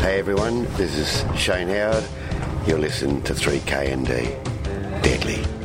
Hey everyone, this is Shane Howard. You're listening to 3KND. Deadly.